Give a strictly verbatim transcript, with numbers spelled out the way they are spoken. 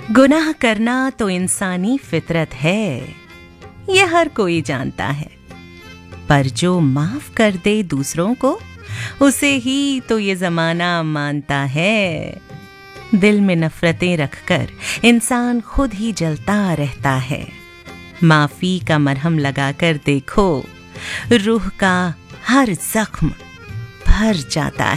गुनाह करना तो इंसानी फितरत है, ये हर कोई जानता है। पर जो माफ कर दे दूसरों को, उसे ही तो ये जमाना मानता है। दिल में नफरतें रखकर इंसान खुद ही जलता रहता है। माफी का मरहम लगाकर देखो, रूह का हर जख्म भर जाता है।